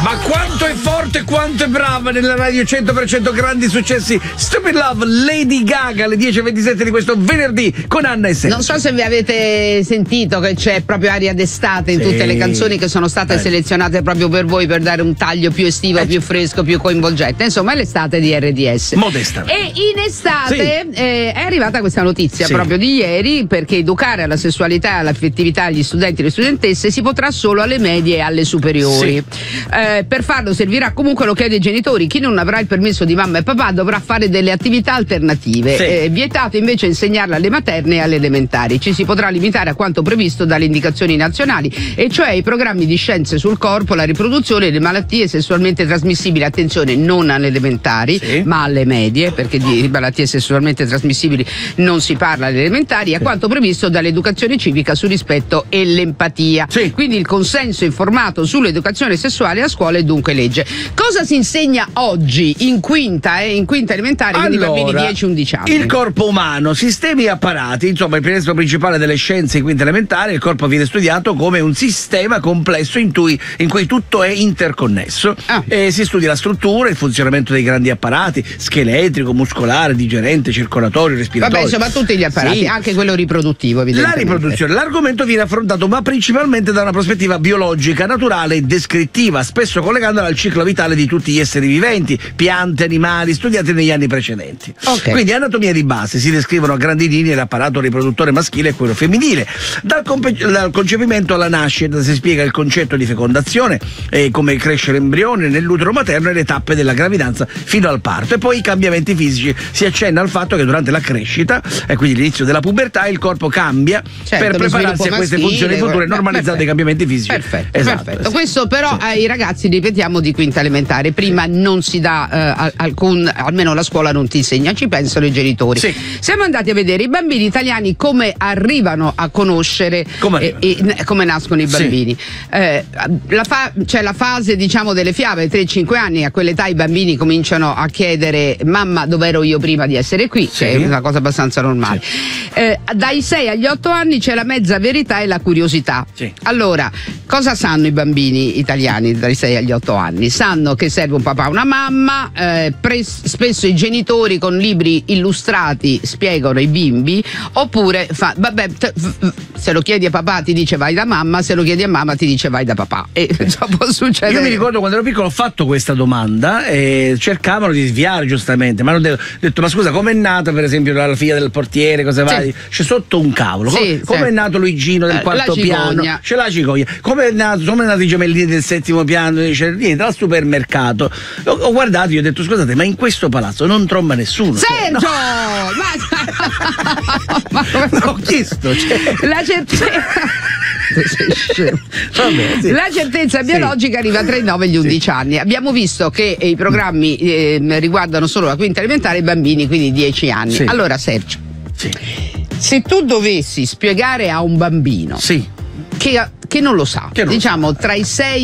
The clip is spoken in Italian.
Ma quanto è forte, quanto è brava nella radio 100% grandi successi. Stupid Love, Lady Gaga, alle 10:27 di questo venerdì con Anna e Sergio. Non so se vi avete sentito che c'è proprio aria d'estate in tutte le canzoni che sono state selezionate proprio per voi, per dare un taglio più estivo, più fresco, più coinvolgente. Insomma, è l'estate di RDS. Modesta. E in estate è arrivata questa notizia proprio di ieri, perché educare alla sessualità e all'affettività agli studenti e alle studentesse si potrà solo alle medie e alle superiori. Per farlo servirà comunque l'ok dei genitori. Chi non avrà il permesso di mamma e papà dovrà fare delle attività alternative. Vietato invece insegnarla alle materne e alle elementari. Ci si potrà limitare a quanto previsto dalle indicazioni nazionali, e cioè i programmi di scienze sul corpo, la riproduzione e le malattie sessualmente trasmissibili. Attenzione, non alle elementari ma alle medie, perché di malattie sessualmente trasmissibili non si parla alle elementari, a quanto previsto dall'educazione civica sul rispetto e l'empatia. Quindi il consenso informato sull'educazione sessuale a scuola è dunque legge. Cosa si insegna oggi in quinta elementare, quindi bambini 10-11 anni? Il corpo umano, sistemi e apparati, insomma il pilastro principale delle scienze in quinta elementare. Il corpo viene studiato come un sistema complesso in cui tutto è interconnesso. Si studia la struttura, il funzionamento dei grandi apparati, scheletrico, muscolare, digerente, circolatorio, respiratorio. Vabbè, insomma tutti gli apparati, anche quello riproduttivo, evidentemente. La riproduzione, l'argomento viene affrontato ma principalmente da una prospettiva biologica, naturale e descrittiva, spesso collegandola al ciclo vitale di tutti gli esseri viventi, piante, animali, studiati negli anni precedenti. Quindi anatomia di base, si descrivono a grandi linee l'apparato riproduttore maschile e quello femminile. Dal concepimento alla nascita si spiega il concetto di fecondazione, come cresce l'embrione nell'utero materno e le tappe della gravidanza fino al parto, e poi i cambiamenti fisici. Si accenna al fatto che durante la crescita e quindi l'inizio della pubertà il corpo cambia per prepararsi a queste funzioni future, normalizzando i cambiamenti fisici. Perfetto. Questo però ai ragazzi, ripetiamo, di quinta elementare. Prima non si dà almeno la scuola non ti insegna, ci pensano i genitori. Siamo andati a vedere i bambini italiani come arrivano a conoscere come nascono i bambini. C'è la fase, diciamo, delle fiabe, 3-5 anni. A quell'età i bambini cominciano a chiedere: mamma, dov'ero io prima di essere qui? Che è una cosa abbastanza normale. Dai 6 agli 8 anni c'è la mezza verità e la curiosità. Allora, cosa sanno i bambini italiani dai 6 agli 8 anni? Sanno che serve un papà e una mamma. Spesso i genitori con libri illustrati spiegano ai bimbi, oppure se lo chiedi a papà ti dice vai da mamma, se lo chiedi a mamma ti dice vai da papà. E può succedere. Io mi ricordo quando ero piccolo ho fatto questa domanda e cercavano di sviare, giustamente, ma hanno detto: ma scusa, com'è nata per esempio la figlia del portiere, cosa vai? C'è sotto un cavolo. Come è nato Luigino del quarto piano? C'è la cicogna. Come è nato i gemellini del settimo piano? C'è niente, al supermercato. Ho guardato, io ho detto: scusate, ma in questo palazzo non tromba nessuno. Sergio! Ho chiesto, la certezza. La certezza biologica arriva tra i 9 e gli 11 anni. Abbiamo visto che i programmi riguardano solo la quinta elementare, i bambini, quindi 10 anni. Allora, Sergio, se tu dovessi spiegare a un bambino che non lo sa, diciamo tra i 6